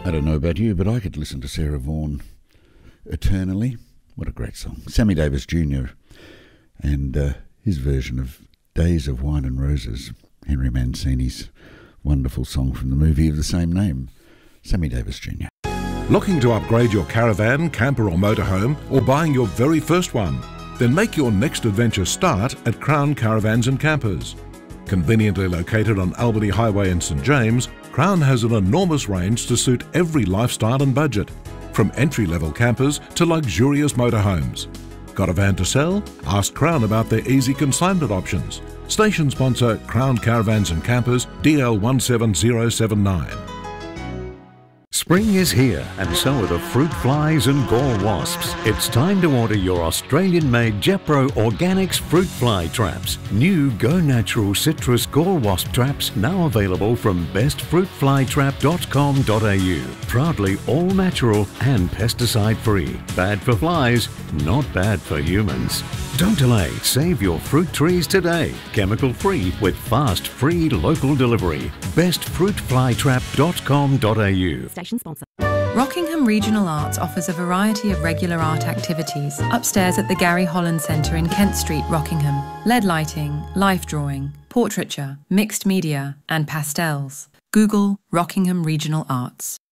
I don't know about you, but I could listen to Sarah Vaughan eternally. What a great song. Sammy Davis Jr. and his version of Days of Wine and Roses, Henry Mancini's wonderful song from the movie of the same name. Sammy Davis Jr. Looking to upgrade your caravan, camper or motorhome, or buying your very first one? Then make your next adventure start at Crown Caravans and Campers. Conveniently located on Albany Highway in St James, Crown has an enormous range to suit every lifestyle and budget, from entry-level campers to luxurious motorhomes. Got a van to sell? Ask Crown about their easy consignment options. Station sponsor Crown Caravans and Campers, DL 17079. Spring is here, and so are the fruit flies and gall wasps. It's time to order your Australian-made Jepro Organics fruit fly traps. New Go Natural Citrus Gall Wasp traps now available from bestfruitflytrap.com.au. Proudly all natural and pesticide-free. Bad for flies, not bad for humans. Don't delay, save your fruit trees today. Chemical-free with fast, free local delivery. bestfruitflytrap.com.au. Station sponsor. Rockingham Regional Arts offers a variety of regular art activities upstairs at the Gary Holland Centre in Kent Street, Rockingham. LED lighting, life drawing, portraiture, mixed media and pastels. Google Rockingham Regional Arts.